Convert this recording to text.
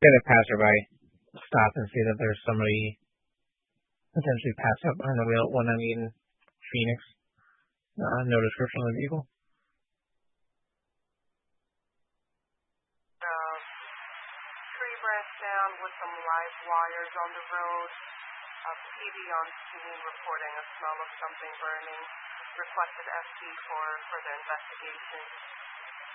Get a passerby stop and see that there's somebody potentially passed up behind the wheel. Phoenix. No description of the vehicle. Tree branch down with some live wires on the road. PV on scene reporting a smell of something burning. Requested FT for further investigation.